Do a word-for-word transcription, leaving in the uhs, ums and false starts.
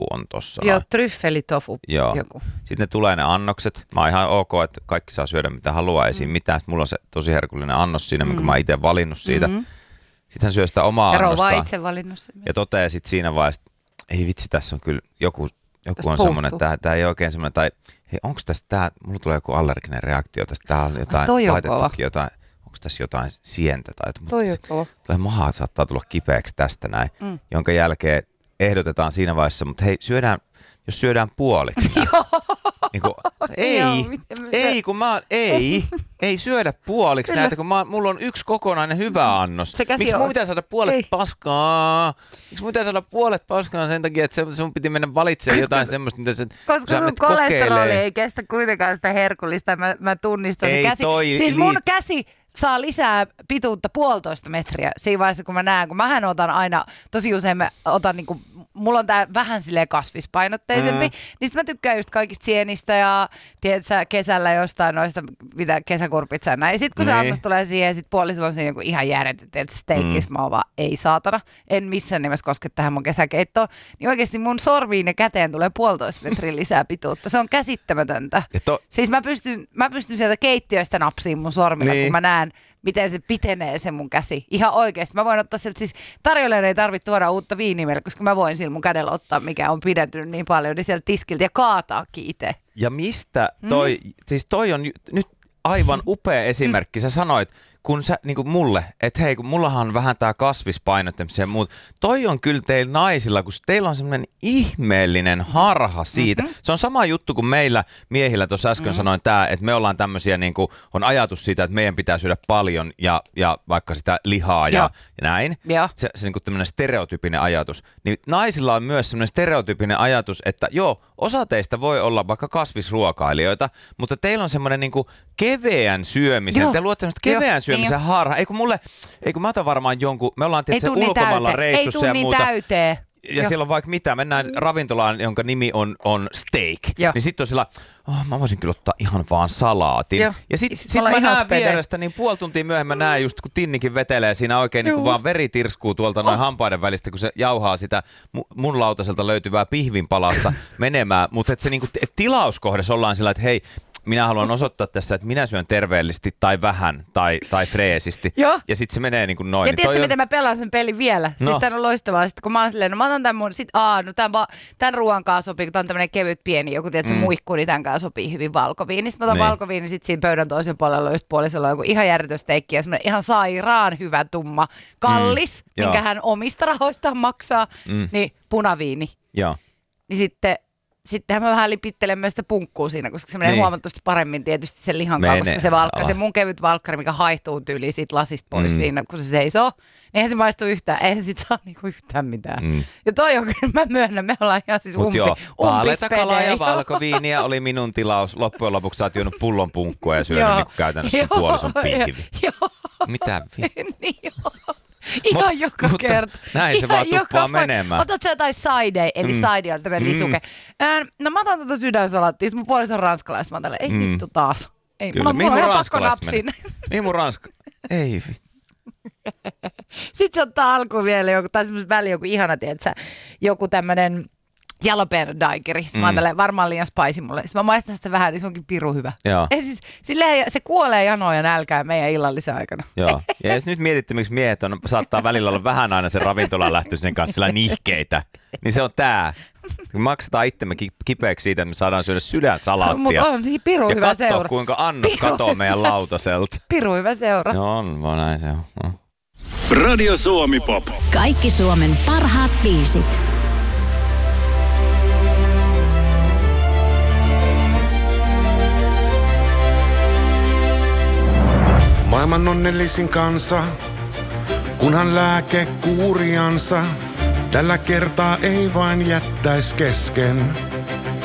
on tossa. Joo, tryffelitofu Joo. joku. Sitten ne tulee ne annokset. Mä oon ihan ok, että kaikki saa syödä mitä haluaa, ei siinä mitään. Mulla on se tosi herkullinen annos siinä, minkä mm. mä oon itse valinnut siitä. Mm-hmm. Sitten hän syö sitä omaa ja annostaan. Ja itse valinnut sen. Ja toteaa sitten siinä vaiheessa, että ei vitsi, tässä on kyllä joku, joku on semmoinen, että tämä ei oikein semmoinen, tai hei, onko tässä tämä, mulla tulee joku allerginen reaktio tästä, tää on jotain, laitettukin jotain, onko tässä jotain sientä tai toi on kova. Tulee maha, saattaa tulla kipeäksi tästä näin, mm. jonka jälkeen ehdotetaan siinä vaiheessa, mutta hei, syödään, jos syödään puoliksi. Niin kuin, ei, Joo, ei, kun mä, ei, ei syödä puoliksi Kyllä. näitä, kun mä, mulla on yksi kokonainen hyvä annos. Miksi mun pitää saada puolet ei. paskaa? Miksi mun pitää saada puolet paskaa sen takia, että sun piti mennä valitsemaan koska, jotain semmoista, mitä sä Koska sun kolesteroli ei kestä kuitenkaan sitä herkullista, mä, mä tunnistan ei se käsi. Toi, siis mun li- käsi saa lisää pituutta puolitoista metriä siinä vaiheessa, kun mä näen, kun mähän otan aina, tosi usein mä otan niinku, mulla on tää vähän silleen kasvispainotteisempi, mm. niin sit mä tykkään just kaikista sienistä ja tiedätkö, kesällä jostain noista, mitä kesäkurpit sä näin. Sit kun niin. se annos tulee siihen, sit puolisella on siinä joku ihan järjettä, että steikkissä mm. mä oon vaan, ei saatana, en missään nimessä koske tähän mun kesäkeittoon, niin oikeesti mun sormiin ja käteen tulee puolitoista metriä lisää pituutta. Se on käsittämätöntä. To- siis mä pystyn, mä pystyn sieltä keittiöistä napsiin mun sormilla, niin. kun mä näen, miten se pitenee se mun käsi. Ihan oikeesti. Mä voin ottaa sieltä, siis tarjoilijan ei tarvitse tuoda uutta viiniä meille, koska mä voin sillä mun kädellä ottaa, mikä on pidentynyt niin paljon, niin sieltä tiskiltä ja kaataakin itse. Ja mistä toi, mm. siis toi on nyt aivan upea esimerkki. Sä sanoit, kun sä, niin kuin mulle, että hei, kun mullahan on vähän tää kasvispainottamisen ja muut. Toi on kyllä teillä naisilla, kun teillä on semmoinen ihmeellinen harha siitä. Mm-hmm. Se on sama juttu kuin meillä miehillä, tuossa äsken mm-hmm. sanoin tää, että me ollaan tämmöisiä, niin kuin on ajatus siitä, että meidän pitää syödä paljon ja, ja vaikka sitä lihaa ja, ja näin. Ja. Se, se niin kuin tämmöinen stereotyyppinen ajatus. Niin naisilla on myös semmoinen stereotyyppinen ajatus, että joo, osa teistä voi olla vaikka kasvisruokailijoita, mutta teillä on semmoinen niin kuin keveän syömisen. Joo. Te luotte semmoista keveän syömisen. Syömisen harha. Eikö mulle, eikö mä otan varmaan jonkun, me ollaan tietysti ulkomailla niin reissussa ja niin muuta. Täyteen. Ja jo. Siellä on vaikka mitä, mennään ravintolaan, jonka nimi on, on steak. Jo. Niin sitten on sillä, oh, mä voisin kyllä ottaa ihan vaan salaatin. Jo. Ja sitten sit mä näen vierestä, niin puoli tuntia myöhemmin mä näen just, kun Tinnikin vetelee siinä oikein, niin kun vaan veri tirskuu tuolta noin oh. hampaiden välistä, kun se jauhaa sitä mun lautaselta löytyvää pihvinpalasta menemään. Mutta se niinku, et tilauskohdassa ollaan sillä, että hei, minä haluan osoittaa tässä, että minä syön terveellisesti tai vähän tai, tai freesisti. Joo. Ja sitten se menee niin kuin noin. Ja niin tiedätkö, on... miten mä pelaan sen pelin vielä? No. Siis tää on loistavaa. Sitten kun mä oon silleen, no mä otan tämän mun, sit aa, no tämän, tämän ruoan kanssa sopii, kun tää on tämmönen kevyt pieni, joku tiedätkö, mm. muikku, niin tämän kanssa sopii hyvin valkoviini. Sitten mä otan niin. valkoviini, sit siinä pöydän toisen puolella on just puolisolla joku ihan järjetön steikki ja semmoinen ihan sairaan hyvä tumma kallis, mm. minkä hän omista rahoistaan maksaa, mm. niin punaviini. Joo. Niin sitten... Sittenhän mä vähän lipittelen myös sitä punkkuu siinä, koska se menee niin. huomattavasti paremmin tietysti sen lihan kanssa, koska se valkkari, se mun kevyt valkkari, mikä haihtuu tyyliin siitä lasista pois mm. siinä, kun se seisoo, niin eihän se maistu yhtään, eihän sit saa niinku yhtään mitään. Mm. Ja toi on kyllä, mä myönnän, me ollaan ihan siis umpi, vaaleita kalaa ja valkoviiniä oli minun tilaus. Loppujen lopuksi sä oot juonut pullon punkkua ja syönyt niinku käytännössä sun puolison pihvi. Joo. Mitä vi? Niin joo. Ihan Mut, joka mutta kerta. Näin ihan se vaan tuppaa menemään. Otatko sä jotain side, eli mm. side on tämmöinen mm. lisuke. Äh, no mä otan tuota sydänsalattia, mun puolison ranskalaista. Mä oon tälle, ei mm. vittu taas. Ei, Kyllä, mulla, mihin mulla mun on pakko napsin. Mihin mun ranska? Ei vittu. Sitten se ottaa alkuun vielä joku, tai semmoisen väliin joku ihana, tietsä, joku tämmönen jalapeenodaikeri. Sitten mm. mä oon tälleen, varmaan liian spicy mulle. Sitten mä maistan sitä vähän, niin se onkin pirun hyvä. Joo. Ja siis, silleen, se kuolee janoa ja nälkää meidän illallisen aikana. Joo. Ja jos nyt mietitte, miksi miehet on, saattaa välillä olla vähän aina sen ravintolaan lähtöisen kanssa sillä nihkeitä, niin se on tää. Me maksetaan itsemme kipeäksi siitä, että me saadaan syödä sydänsalaattia. On piru ja hyvä seura. Ja kuinka annos piru katoo meidän lautaselta. Piru hyvä seura. No on, vaan näin se on. No. Radio Suomi Pop. Kaikki Suomen parhaat biisit. Maailman onnellisin kansa, kunhan lääke kuuriansa, tällä kertaa ei vain jättäis kesken.